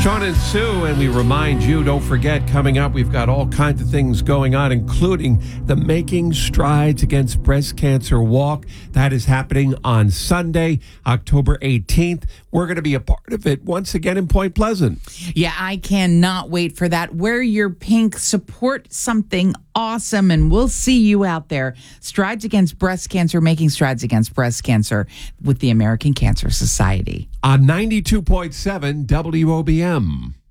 Sean and Sue, and we remind you, don't forget, coming up, we've got all kinds of things going on, including the Making Strides Against Breast Cancer Walk. That is happening on Sunday, October 18th. We're going to be a part of it once again in Point Pleasant. Yeah, I cannot wait for that. Wear your pink, support something awesome, and we'll see you out there. Strides Against Breast Cancer, Making Strides Against Breast Cancer with the American Cancer Society. On 92.7 WOBM.